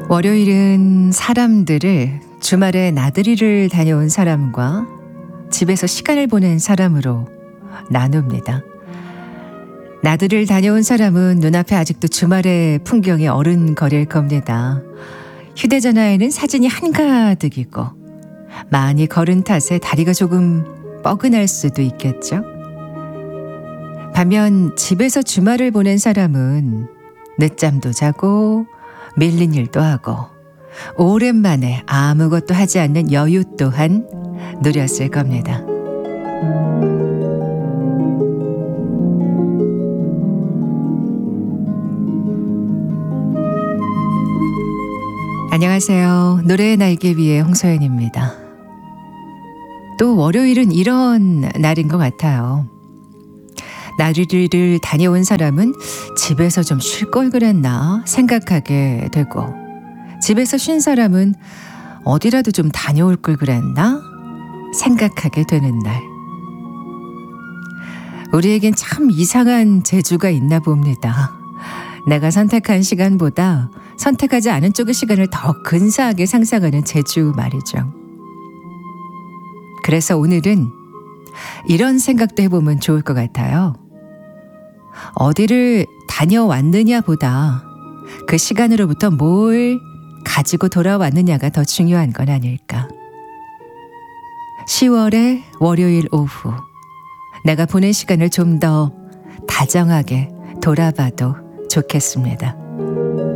월요일은 사람들을 주말에 나들이를 다녀온 사람과 집에서 시간을 보낸 사람으로 나눕니다. 나들이를 다녀온 사람은 눈앞에 아직도 주말의 풍경이 어른거릴 겁니다. 휴대전화에는 사진이 한가득이고 많이 걸은 탓에 다리가 조금 뻐근할 수도 있겠죠. 반면 집에서 주말을 보낸 사람은 늦잠도 자고 밀린 일도 하고 오랜만에 아무것도 하지 않는 여유 또한 누렸을 겁니다. 안녕하세요. 노래의 날개 위의 홍서연입니다. 또 월요일은 이런 날인 것 같아요. 나들이를 다녀온 사람은 집에서 좀 쉴 걸 그랬나 생각하게 되고, 집에서 쉰 사람은 어디라도 좀 다녀올 걸 그랬나 생각하게 되는 날. 우리에겐 참 이상한 재주가 있나 봅니다. 내가 선택한 시간보다 선택하지 않은 쪽의 시간을 더 근사하게 상상하는 재주 말이죠. 그래서 오늘은 이런 생각도 해보면 좋을 것 같아요. 어디를 다녀왔느냐 보다 그 시간으로부터 뭘 가지고 돌아왔느냐가 더 중요한 건 아닐까. 10월의 월요일 오후, 내가 보낸 시간을 좀 더 다정하게 돌아봐도 좋겠습니다.